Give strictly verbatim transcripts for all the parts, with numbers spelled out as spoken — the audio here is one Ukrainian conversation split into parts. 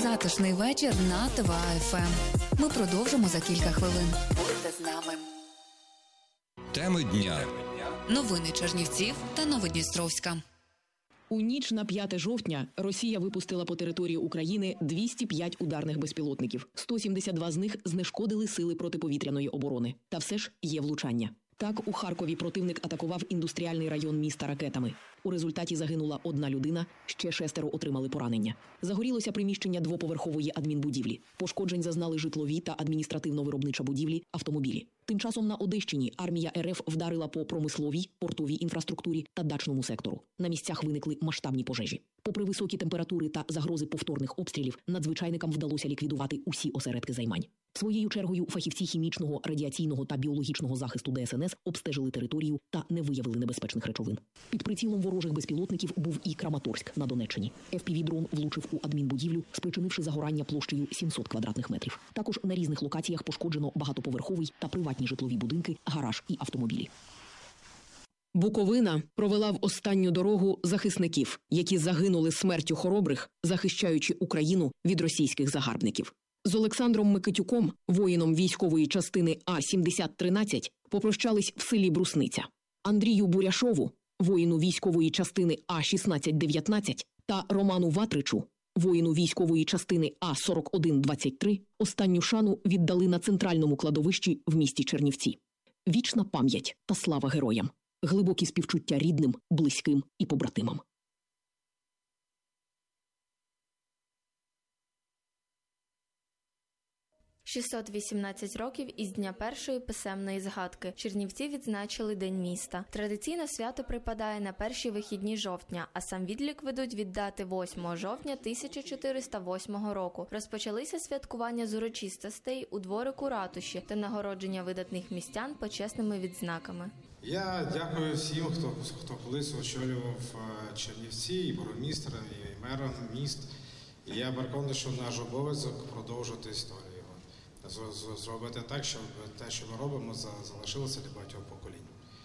Затишний вечір на ТВ еф ем. Ми продовжимо за кілька хвилин. Будьте з нами. Теми дня. Новини Чернівців та Новодністровська. У ніч на п'яте жовтня Росія випустила по території України двісті п'ять ударних безпілотників. сто сімдесят два з них знешкодили сили протиповітряної оборони. Та все ж є влучання. Так, у Харкові противник атакував індустріальний район міста ракетами. У результаті загинула одна людина, ще шестеро отримали поранення. Загорілося приміщення двоповерхової адмінбудівлі. Пошкоджень зазнали житлові та адміністративно-виробнича будівлі, автомобілі. Тим часом на Одещині армія ер еф вдарила по промисловій, портовій інфраструктурі та дачному сектору. На місцях виникли масштабні пожежі. Попри високі температури та загрози повторних обстрілів, надзвичайникам вдалося ліквідувати усі осередки займань. Своєю чергою фахівці хімічного, радіаційного та біологічного захисту де ес ен ес обстежили територію та не виявили небезпечних речовин. Під прицілом ворожих безпілотників був і Краматорськ на Донеччині. еф пі ві-дрон влучив у адмінбудівлю, спричинивши загорання площею сімсот квадратних метрів. Також на різних локаціях пошкоджено багатоповерховий та приватні житлові будинки, гараж і автомобілі. Буковина провела в останню дорогу захисників, які загинули смертю хоробрих, захищаючи Україну від російських загарбників. З Олександром Микитюком, воїном військової частини А сімдесят тринадцять, попрощались в селі Брусниця. Андрію Буряшову, воїну військової частини А шістнадцять дев'ятнадцять, та Роману Ватричу, воїну військової частини А сорок один двадцять три, останню шану віддали на центральному кладовищі в місті Чернівці. Вічна пам'ять та слава героям. Глибокі співчуття рідним, близьким і побратимам. шістсот вісімнадцять років із дня першої писемної згадки. Чернівці відзначили День міста. Традиційно свято припадає на перші вихідні жовтня, а сам відлік ведуть від дати восьмого жовтня тисяча чотириста восьмого року. Розпочалися святкування з урочистостей у дворику ратуші та нагородження видатних містян почесними відзнаками. Я дякую всім, хто, хто колись очолював Чернівці, і бурмістра, і мера міст. І я переконаний, що наш обов'язок продовжувати історію. Зробити так, щоб те, що ми робимо, залишилося для багатьох поколінь.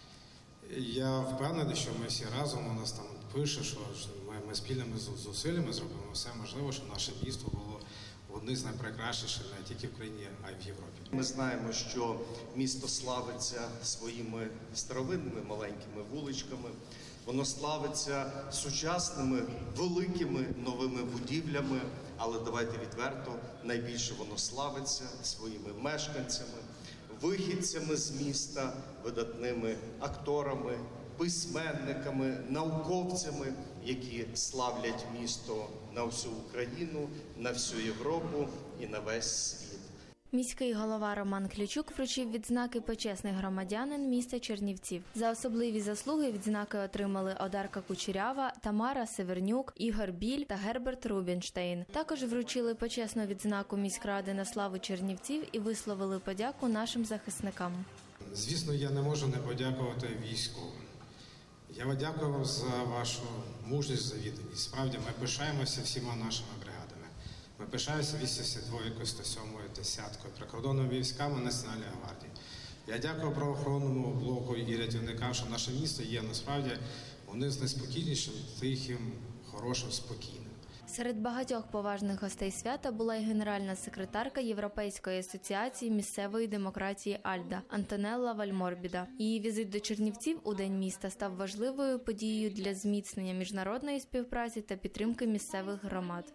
Я впевнений, що ми всі разом, у нас там пише, що ми, ми спільними зусиллями зробимо все можливе, щоб наше місто було одне з найкращих не тільки в країні, а й в Європі. Ми знаємо, що місто славиться своїми старовинними маленькими вуличками. Воно славиться сучасними, великими новими будівлями, але давайте відверто, найбільше воно славиться своїми мешканцями, вихідцями з міста, видатними акторами, письменниками, науковцями, які славлять місто на всю Україну, на всю Європу і на весь світ. Міський голова Роман Клічук вручив відзнаки «Почесний громадянин міста Чернівців». За особливі заслуги відзнаки отримали Одарка Кучерява, Тамара Севернюк, Ігор Біль та Герберт Рубінштейн. Також вручили почесну відзнаку міськради на славу Чернівців і висловили подяку нашим захисникам. Звісно, я не можу не подякувати військовим. Я дякую вам за вашу мужність, за відданість. Справді, ми пишаємося всіма нашими бригадами. Ми пишаємося вісімдесят двоєю, сто сьомою, десяткою, прикордонними військами Національної гвардії. Я дякую правоохоронному блоку і рятівникам, що наше місто є насправді вони з найспокійнішим, тихим, хорошим, спокійним. Серед багатьох поважних гостей свята була й генеральна секретарка Європейської асоціації місцевої демократії «Альда» Антонелла Вальморбіда. Її візит до Чернівців у День міста став важливою подією для зміцнення міжнародної співпраці та підтримки місцевих громад.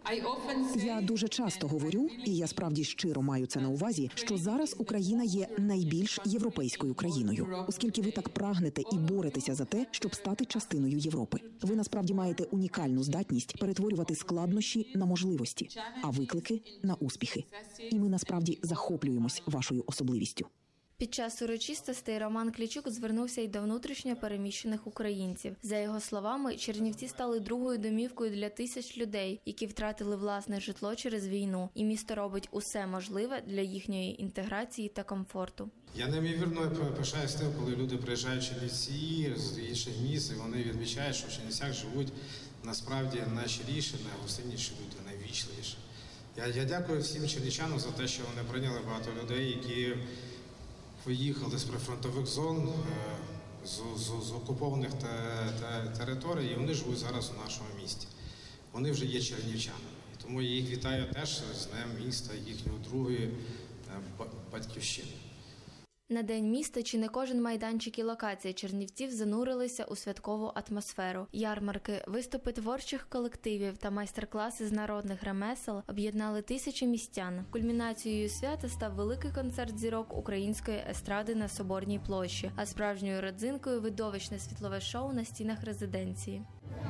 Я дуже часто говорю, і я справді щиро маю це на увазі, що зараз Україна є найбільш європейською країною, оскільки ви так прагнете і боретеся за те, щоб стати частиною Європи. Ви насправді маєте унікальну здатність перетворювати складнощі на можливості, а виклики – на успіхи. І ми насправді захоплюємось вашою особливістю. Під час урочистостей Роман Клічук звернувся й до внутрішньо переміщених українців. За його словами, Чернівці стали другою домівкою для тисяч людей, які втратили власне житло через війну. І місто робить усе можливе для їхньої інтеграції та комфорту. Я неймовірно пишаюсь тим, коли люди приїжджають в Чернівці з інших міст, і вони відмічають, що в Чернівцях живуть насправді найщиріші, найгостинніші люди, найвічливіші. Я, я дякую всім чернівчанам за те, що вони прийняли багато людей, які виїхали з прифронтових зон, з, з, з окупованих те, те, територій, і вони живуть зараз у нашому місті. Вони вже є чернівчанами. Тому я їх вітаю теж з Днем міста, їхньої другої батьківщини. На День міста чи не кожен майданчик і локація Чернівців занурилися у святкову атмосферу. Ярмарки, виступи творчих колективів та майстер-класи з народних ремесел об'єднали тисячі містян. Кульмінацією свята став великий концерт зірок української естради на Соборній площі, а справжньою родзинкою – видовищне світлове шоу на стінах резиденції.